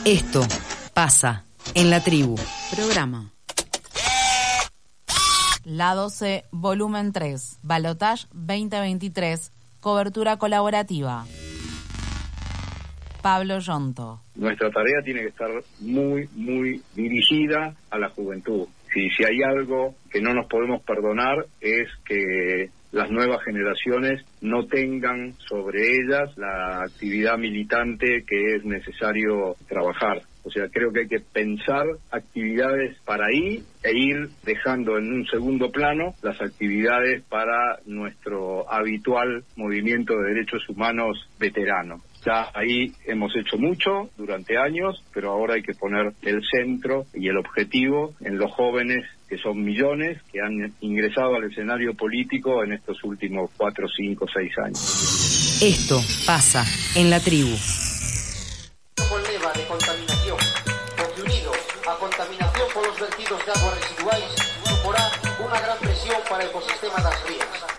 Esto pasa en la tribu. Programa. Lado C, volumen 3, Balotage 2023, cobertura colaborativa. Pablo Yonto. Nuestra tarea tiene que estar muy dirigida a la juventud. Si hay algo que no nos podemos perdonar es que las nuevas generaciones no tengan sobre ellas la actividad militante que es necesario trabajar. O sea, creo que hay que pensar actividades para ahí e ir dejando en un segundo plano las actividades para nuestro habitual movimiento de derechos humanos veterano. Ya ahí hemos hecho mucho durante años, pero ahora hay que poner el centro y el objetivo en los jóvenes, que son millones, que han ingresado al escenario político en estos últimos 4, 5, 6 años. Esto pasa en la tribu. Problema de contaminación, porque unido a contaminación por los vertidos de aguas residuales, suporá una gran presión para el ecosistema das rías.